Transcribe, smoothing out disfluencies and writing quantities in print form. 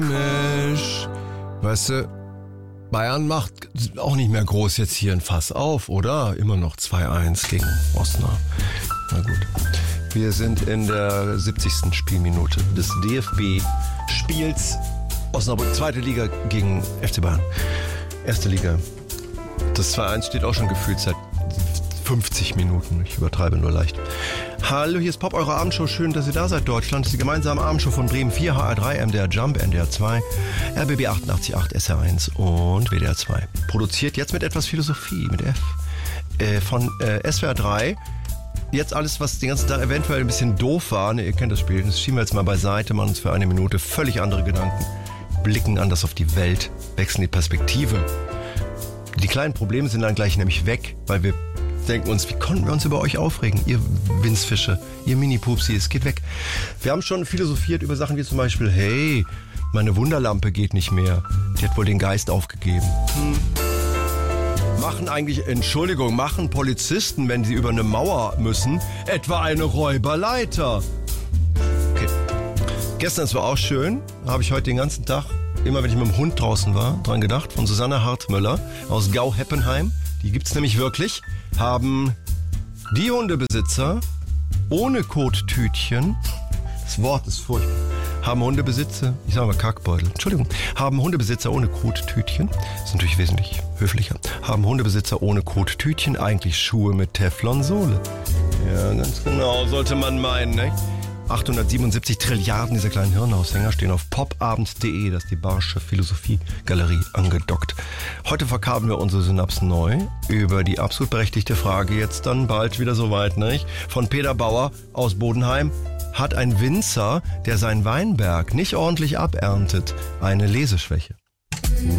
Mensch, weißt du, Bayern macht auch nicht mehr groß jetzt hier ein Fass auf, oder? Immer noch 2-1 gegen Osnabrück. Na gut. Wir sind in der 70. Spielminute des DFB-Spiels. Osnabrück, zweite Liga gegen FC Bayern. Erste Liga. Das 2-1 steht auch schon gefühlt seit 50 Minuten. Ich übertreibe nur leicht. Hallo, hier ist Pop, eure Abendshow. Schön, dass ihr da seid, Deutschland. Das ist die gemeinsame Abendshow von Bremen 4, HR3, MDR Jump, NDR 2, RBB 88.8, SR1 und WDR 2. Produziert jetzt mit etwas Philosophie, mit F, von SWR 3. Jetzt alles, was den ganzen Tag eventuell ein bisschen doof war, ne, ihr kennt das Spiel, das schieben wir jetzt mal beiseite, machen uns für eine Minute völlig andere Gedanken, blicken anders auf die Welt, wechseln die Perspektive. Die kleinen Probleme sind dann gleich nämlich weg, weil wir denken uns, wie konnten wir uns über euch aufregen, ihr Winzfische, ihr Mini-Pupsi, es geht weg. Wir haben schon philosophiert über Sachen wie zum Beispiel, hey, meine Wunderlampe geht nicht mehr, die hat wohl den Geist aufgegeben. Machen Polizisten, wenn sie über eine Mauer müssen, etwa eine Räuberleiter? Okay. Gestern, es war auch schön, habe ich heute den ganzen Tag, immer wenn ich mit dem Hund draußen war, dran gedacht, von Susanne Hartmöller aus Gau-Heppenheim. Die gibt's nämlich wirklich, haben die Hundebesitzer ohne Kottütchen, das Wort ist furchtbar, haben Hundebesitzer ohne Kottütchen, ist natürlich wesentlich höflicher, haben Hundebesitzer ohne Kottütchen eigentlich Schuhe mit Teflonsohle? Ja, ganz genau, sollte man meinen, ne? 877 Trilliarden dieser kleinen Hirnhaushänger stehen auf popabend.de, das ist die Barsche Philosophie-Galerie angedockt. Heute verkabeln wir unsere Synapsen neu über die absolut berechtigte Frage, jetzt dann bald wieder soweit, nicht? Von Peter Bauer aus Bodenheim: Hat ein Winzer, der seinen Weinberg nicht ordentlich aberntet, eine Leseschwäche?